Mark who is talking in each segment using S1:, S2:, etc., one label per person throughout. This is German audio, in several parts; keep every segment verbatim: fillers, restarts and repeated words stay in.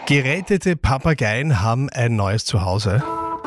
S1: Gerettete Papageien haben ein neues Zuhause.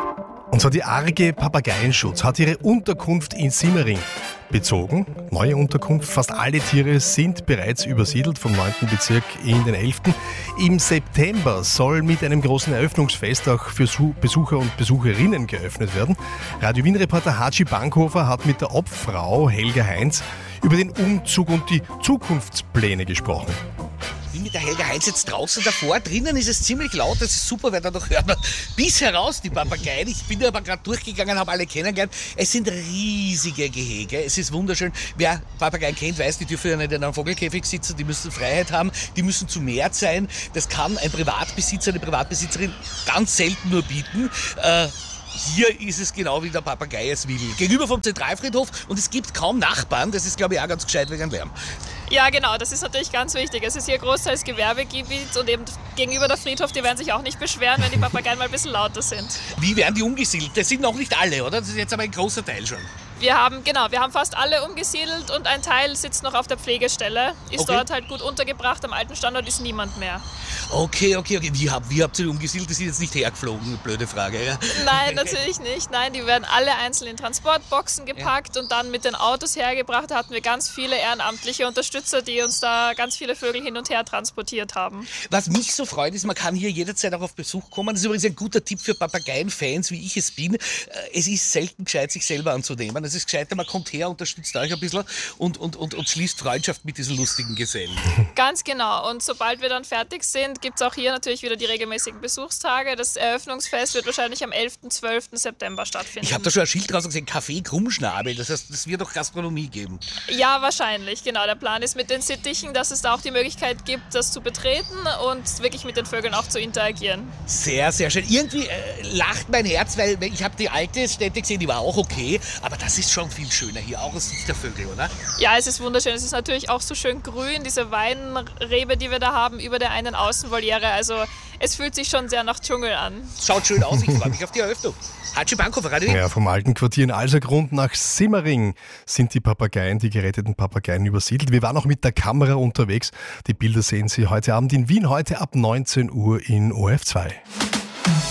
S1: Und zwar die Arge Papageienschutz hat ihre Unterkunft in Simmering bezogen. Neue Unterkunft. Fast alle Tiere sind bereits übersiedelt vom neunten Bezirk in den elften Im September soll mit einem großen Eröffnungsfest auch für Besucher und Besucherinnen geöffnet werden. Radio Wien-Reporter Hatschi Bankhofer hat mit der Obfrau Helga Heinz über den Umzug und die Zukunftspläne gesprochen.
S2: Ich bin mit der Helga Heinz jetzt draußen davor. Drinnen ist es ziemlich laut, das ist super, weil dadurch hört man bis heraus die Papageien. Ich bin aber gerade durchgegangen, habe alle kennengelernt. Es sind riesige Gehege, es ist wunderschön. Wer Papageien kennt, weiß, die dürfen ja nicht in einem Vogelkäfig sitzen, die müssen Freiheit haben, die müssen zu Meer sein. Das kann ein Privatbesitzer, eine Privatbesitzerin ganz selten nur bieten. Äh, Hier ist es genau wie der Papagei es will. Gegenüber vom Zentralfriedhof und es gibt kaum Nachbarn. Das ist, glaube ich, auch ganz gescheit wegen dem Lärm.
S3: Ja, genau, das ist natürlich ganz wichtig. Es ist hier großteils Gewerbegebiet und eben gegenüber der Friedhof, die werden sich auch nicht beschweren, wenn die Papageien mal ein bisschen lauter sind.
S2: Wie werden die umgesiedelt? Das sind noch nicht alle, oder? Das ist jetzt aber ein großer Teil schon.
S3: Wir haben, genau, wir haben fast alle umgesiedelt und ein Teil sitzt noch auf der Pflegestelle, ist
S2: Okay.
S3: dort halt gut untergebracht. Am alten Standort ist niemand mehr.
S2: Okay, okay, okay. Wie, hab, wie habt ihr die umgesiedelt? Die sind jetzt nicht hergeflogen, blöde Frage. Ja?
S3: Nein, natürlich nicht. Nein, die werden alle einzeln in Transportboxen gepackt und dann mit den Autos hergebracht. Da hatten wir ganz viele ehrenamtliche Unterstützer, die uns da ganz viele Vögel hin und her transportiert haben.
S2: Was mich so freut, ist, man kann hier jederzeit auch auf Besuch kommen. Das ist übrigens ein guter Tipp für Papageien-Fans, wie ich es bin. Es ist selten gescheit, sich selber anzunehmen. Es ist gescheiter, man kommt her, unterstützt euch ein bisschen und, und, und, und schließt Freundschaft mit diesen lustigen Gesellen.
S3: Ganz genau. Und sobald wir dann fertig sind, gibt es auch hier natürlich wieder die regelmäßigen Besuchstage. Das Eröffnungsfest wird wahrscheinlich am elften, zwölften September stattfinden.
S2: Ich habe da schon ein Schild draußen gesehen, Café Krummschnabel. Das heißt, es wird doch Gastronomie geben.
S3: Ja, wahrscheinlich, genau. Der Plan ist mit den Sittichen, dass es da auch die Möglichkeit gibt, das zu betreten und wirklich mit den Vögeln auch zu interagieren.
S2: Sehr, sehr schön. Irgendwie äh, lacht mein Herz, weil ich habe die alte Stätte gesehen, die war auch okay. Aber das ist schon viel schöner hier, auch aus Sicht der Vögel, oder?
S3: Ja, es ist wunderschön. Es ist natürlich auch so schön grün, diese Weinrebe, die wir da haben, über der einen Außenvoliere. Also es fühlt sich schon sehr nach Dschungel an.
S2: Schaut schön aus, ich freue mich auf die Eröffnung. Hatschi Bankhofer, Radio Wien.
S1: Ja, vom alten Quartier in Alsergrund nach Simmering sind die Papageien, die geretteten Papageien übersiedelt. Wir waren auch mit der Kamera unterwegs. Die Bilder sehen Sie heute Abend in Wien, heute ab neunzehn Uhr in O R F zwei.